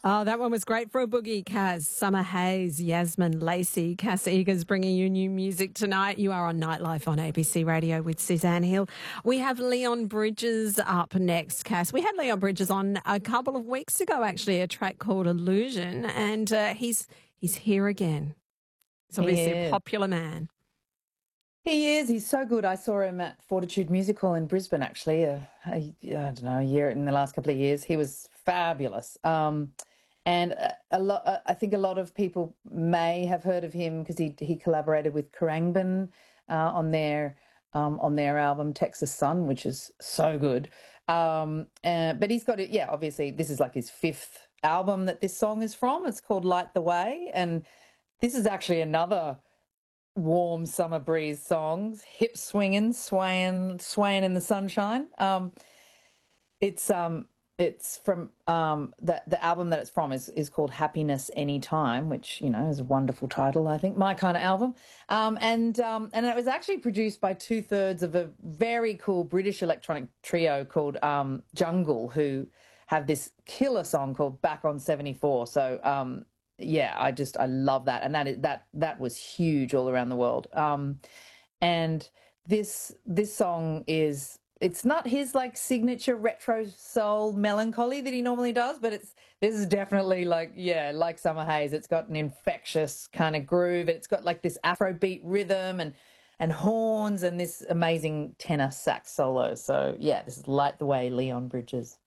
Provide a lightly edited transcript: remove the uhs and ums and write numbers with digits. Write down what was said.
Oh, that one was great for a boogie, Kaz. Summer Hayes, Yasmin Lacey, Cass Eagers bringing you new music tonight. You are on Nightlife on ABC Radio with Suzanne Hill. We have Leon Bridges up next, Cass. We had Leon Bridges on a couple of weeks ago, actually, a track called Illusion, and he's here again. He's obviously a popular man. He is. He's so good. I saw him at Fortitude Music Hall in Brisbane, actually, I don't know, a year in the last couple of years. He was fabulous. And I think a lot of people may have heard of him because he collaborated with Khruangbin on their album Texas Sun, which is so good. But he's got it. Yeah, obviously, this is like his fifth album that this song is from. It's called Light the Way, and this is actually another warm summer breeze songs, hip swinging, swaying in the sunshine. It's from the album that it's from is called Happiness Anytime, which is a wonderful title. I think my kind of album. And it was actually produced by 2/3 of a very cool British electronic trio called Jungle, who have this killer song called Back on 74. So yeah, I love that, and that was huge all around the world. And this song it's not his like signature retro soul melancholy that he normally does, but this is definitely like Summer Haze. It's got an infectious kind of groove. It's got like this Afrobeat rhythm and horns and this amazing tenor sax solo. So yeah, this is Light the Way, Leon Bridges.